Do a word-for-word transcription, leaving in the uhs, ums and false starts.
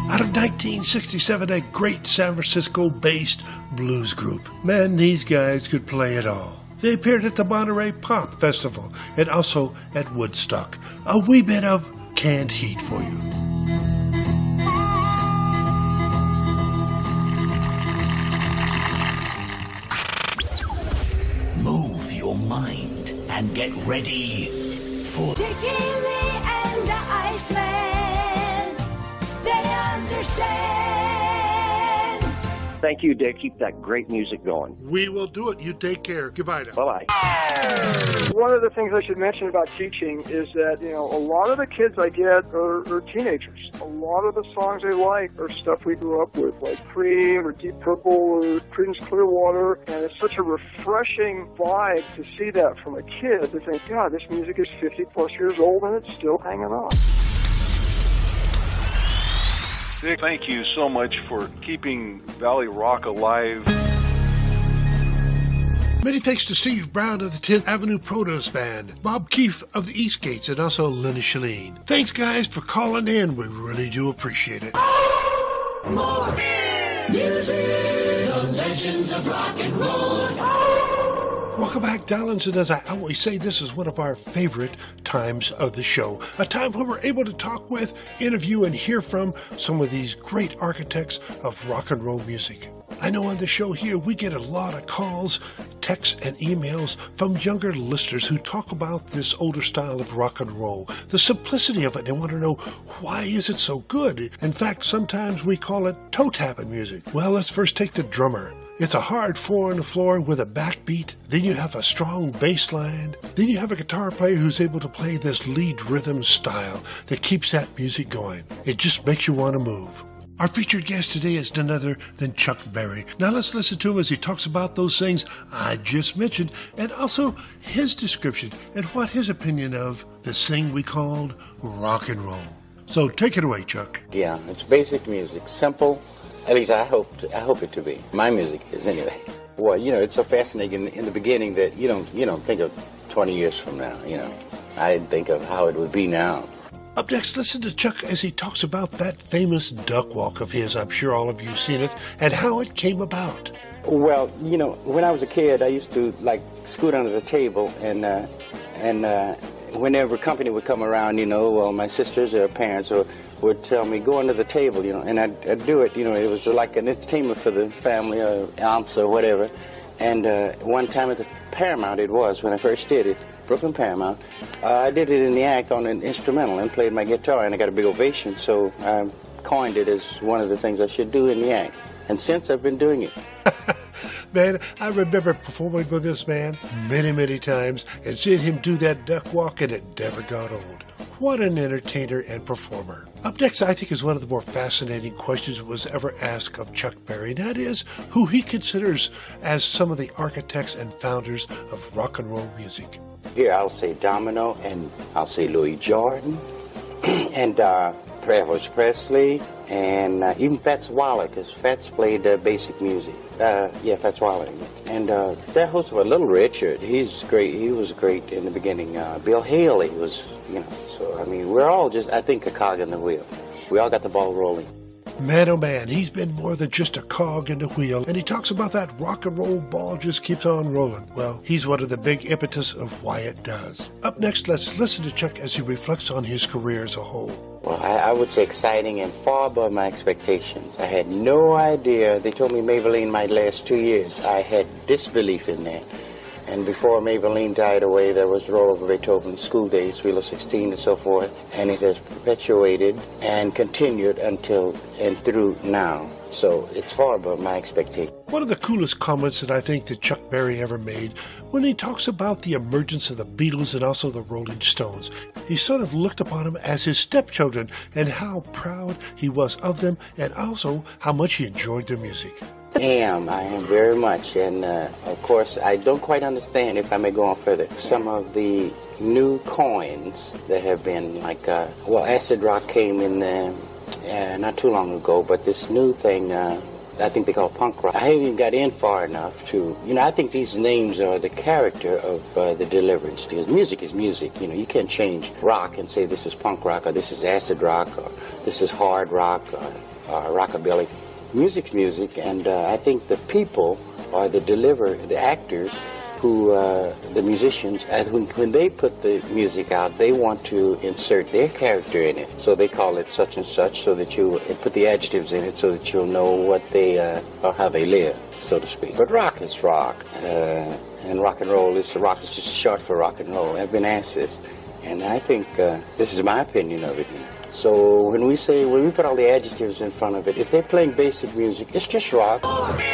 Out of nineteen sixty-seven, a great San Francisco-based blues group. Man, these guys could play it all. They appeared at the Monterey Pop Festival and also at Woodstock. A wee bit of Canned Heat for you. Move your mind and get ready for Dickie Lee and the Iceman. They understand. Thank you, Dick. Keep that great music going. We will do it. You take care. Goodbye now. Bye-bye. One of the things I should mention about teaching is that, you know, a lot of the kids I get are, are teenagers. A lot of the songs they like are stuff we grew up with, like Cream or Deep Purple or Creedence Clearwater, and it's such a refreshing vibe to see that from a kid, to think, God, this music is fifty plus years old and it's still hanging on. Dick, thank you so much for keeping Valley Rock alive. Many thanks to Steve Brown of the tenth Avenue Produce Band, Bob Keefe of the Eastgates, and also Lenny Shalene. Thanks, guys, for calling in. We really do appreciate it. more music. The legends of rock and roll. Welcome back, darlings, and as I always say, this is one of our favorite times of the show, a time when we're able to talk with, interview, and hear from some of these great architects of rock and roll music. I know on the show here we get a lot of calls, texts, and emails from younger listeners who talk about this older style of rock and roll, the simplicity of it. They want to know, why is it so good? In fact, sometimes we call it toe-tapping music. Well, let's first take the drummer. It's a hard four on the floor with a backbeat. Then you have a strong bass line. Then you have a guitar player who's able to play this lead rhythm style that keeps that music going. It just makes you want to move. Our featured guest today is none other than Chuck Berry. Now let's listen to him as he talks about those things I just mentioned, and also his description and what his opinion of this thing we called rock and roll. So take it away, Chuck. Yeah, it's basic music, simple. At least I hope to, I hope it to be. My music is anyway. Well, you know, it's so fascinating in the beginning that you don't you don't think of twenty years from now. You know, I didn't think of how it would be now. Up next, listen to Chuck as he talks about that famous duck walk of his. I'm sure all of you have seen it, and how it came about. Well, you know, when I was a kid, I used to like scoot under the table, and uh, and uh, whenever company would come around, you know, well, my sisters or parents or would tell me, go under the table, you know, and I'd, I'd do it, you know, it was like an entertainment for the family or aunts or whatever. And uh, one time at the Paramount it was, when I first did it, Brooklyn Paramount, uh, I did it in the act on an instrumental and played my guitar, and I got a big ovation, so I coined it as one of the things I should do in the act. And since I've been doing it. Man, I remember performing with this man many, many times and seeing him do that duck walk, and it never got old. What an entertainer and performer. Up next, I think, is one of the more fascinating questions that was ever asked of Chuck Berry, and that is who he considers as some of the architects and founders of rock and roll music. Here, I'll say Domino, and I'll say Louis Jordan, and uh, Elvis Presley, and uh, even Fats Waller, because Fats played uh, basic music. Uh, yeah, Fats Waller. And uh, that host of a Little Richard, he's great. He was great in the beginning. Uh, Bill Haley was, you know, so, I mean, we're all just, I think, a cog in the wheel. We all got the ball rolling. Man, oh man, he's been more than just a cog in the wheel, and he talks about that rock and roll ball just keeps on rolling. Well, he's one of the big impetus of why it does. Up next, let's listen to Chuck as he reflects on his career as a whole. Well, I, I would say exciting and far above my expectations. I had no idea. They told me Maybelline might last two years. I had disbelief in that. And before Maybelline died away, there was the role of Beethoven's School Days, Wheel of sixteen, and so forth. And it has perpetuated and continued until and through now. So it's far above my expectations. One of the coolest comments that I think that Chuck Berry ever made when he talks about the emergence of the Beatles and also the Rolling Stones. He sort of looked upon them as his stepchildren and how proud he was of them, and also how much he enjoyed their music. I am, I am very much, and uh, of course I don't quite understand, if I may go on further, some of the new coins that have been like, uh, well, acid rock came in uh, uh, not too long ago, but this new thing, uh, I think they call punk rock. I haven't even got in far enough to, you know, I think these names are the character of uh, the Deliverance Deals. Music is music, you know, you can't change rock and say this is punk rock or this is acid rock or this is hard rock or uh, rockabilly. Music's music, and uh, I think the people are the deliver, the actors, who uh, the musicians, and when, when they put the music out, they want to insert their character in it. So they call it such and such, so that you and put the adjectives in it, so that you'll know what they uh, or how they live, so to speak. But rock is rock, uh, and rock and roll is rock is just short for rock and roll. I've been asked this, and I think uh, this is my opinion of it. So when we say, when we put all the adjectives in front of it, if they're playing basic music, it's just rock.